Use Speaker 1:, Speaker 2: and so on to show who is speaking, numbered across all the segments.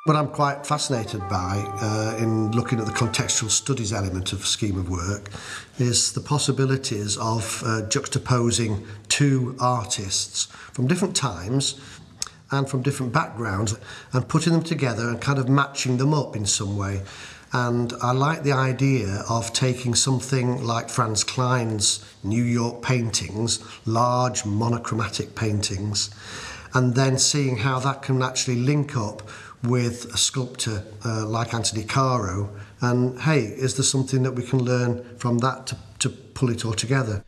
Speaker 1: What I'm quite fascinated by in looking at the contextual studies element of scheme of work is the possibilities of juxtaposing two artists from different times and from different backgrounds and putting them together and kind of matching them up in some way. And I like the idea of taking something like Franz Klein's New York paintings, large monochromatic paintings, and then seeing how that can actually link up with a sculptor like Anthony Caro, and hey, is there something that we can learn from that to pull it all together?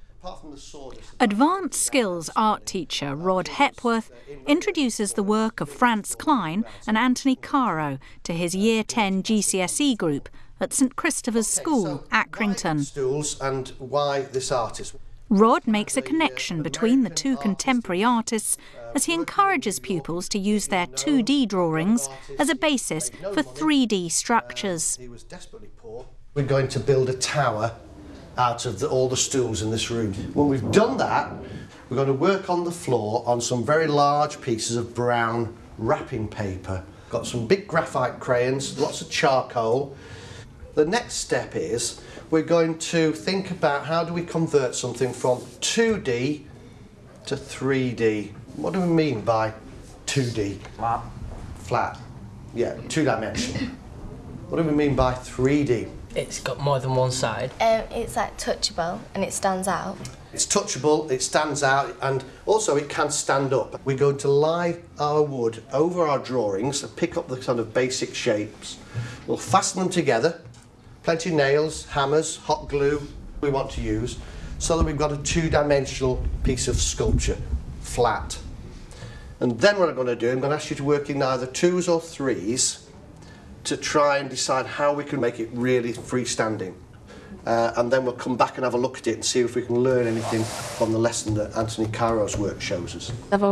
Speaker 2: Advanced Skills art teacher Rod Hepworth introduces the work of Franz Klein and Anthony Caro to his Year 10 GCSE group at St Christopher's School, Accrington.
Speaker 1: Stools and why this artist?
Speaker 2: Rod makes a connection between the two contemporary artists as he encourages pupils to use their 2D drawings as a basis for 3D structures.
Speaker 1: He was desperately poor. We're going to build a tower out of all the stools in this room. When we've done that, we're going to work on the floor on some very large pieces of brown wrapping paper. Got some big graphite crayons, lots of charcoal. The next step is we're going to think about how do we convert something from 2D to 3D. What do we mean by 2D?
Speaker 3: Flat.
Speaker 1: Flat. Yeah, two-dimensional. What do we mean by 3D?
Speaker 3: It's got more than one side.
Speaker 4: It's like touchable and it stands out.
Speaker 1: It's touchable, it stands out, and also it can stand up. We're going to lie our wood over our drawings and pick up the kind of basic shapes. We'll fasten them together. Plenty of nails, hammers, hot glue we want to use, so that we've got a two-dimensional piece of sculpture, flat. And then what I'm going to do, I'm going to ask you to work in either 2s or 3s to try and decide how we can make it really freestanding. And then we'll come back and have a look at it and see if we can learn anything from the lesson that Anthony Caro's work shows us.